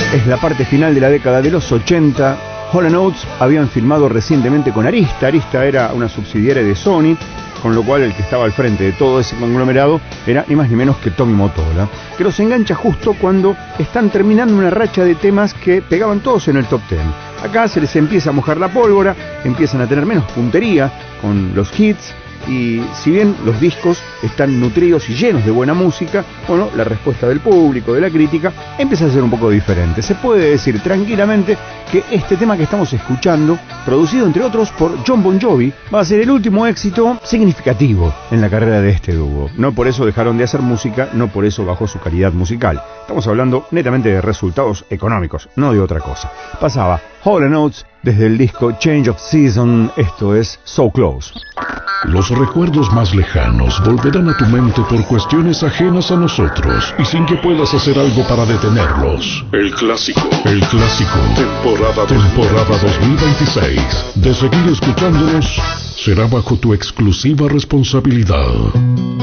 es la parte final de la década de los 80. Hall & Oates habían firmado recientemente con Arista. Arista era una subsidiaria de Sony, con lo cual el que estaba al frente de todo ese conglomerado era ni más ni menos que Tommy Mottola, que los engancha justo cuando están terminando una racha de temas que pegaban todos en el top 10. Acá se les empieza a mojar la pólvora, empiezan a tener menos puntería con los hits, y si bien los discos están nutridos y llenos de buena música, bueno, la respuesta del público, de la crítica, empieza a ser un poco diferente. Se puede decir tranquilamente que este tema que estamos escuchando, producido entre otros por Jon Bon Jovi, va a ser el último éxito significativo en la carrera de este dúo. No por eso dejaron de hacer música, no por eso bajó su calidad musical. Estamos hablando netamente de resultados económicos, no de otra cosa. Pasaba Hall & Oates desde el disco Change of Season, esto es So Close. Los recuerdos más lejanos volverán a tu mente por cuestiones ajenas a nosotros y sin que puedas hacer algo para detenerlos. El clásico, temporada 2026. De seguir escuchándonos, será bajo tu exclusiva responsabilidad.